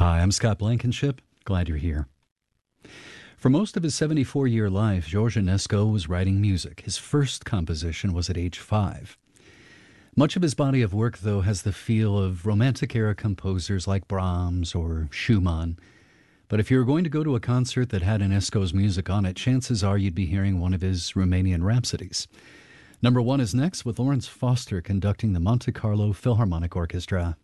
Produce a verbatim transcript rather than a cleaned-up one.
Hi, I'm Scott Blankenship. Glad you're here. For most of his seventy-four-year life, George Enesco was writing music. His first composition was at age five. Much of his body of work, though, has the feel of Romantic-era composers like Brahms or Schumann. But if you were going to go to a concert that had Enesco's music on it, chances are you'd be hearing one of his Romanian Rhapsodies. Number one is next, with Lawrence Foster conducting the Monte Carlo Philharmonic Orchestra.